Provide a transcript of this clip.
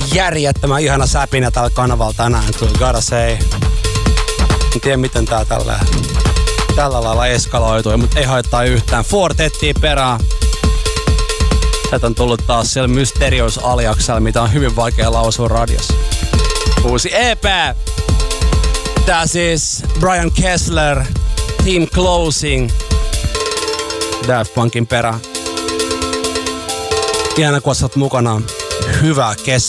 järjettömän ihana säpinä tällä kanavalla tänään, kyllä gotta say. En tiedä miten tää tällä lailla eskaloitui, mutta ei haittaa yhtään. Fortettiin perään. Tätä on tullut taas siellä Mysterious Aliaksella, mitä on hyvin vaikea lausua radiossa. Uusi EP. Tää siis Brian Kessler, Team Closing, Daft Punkin perään. Ihana kun oot mukana. Hyvää kesää.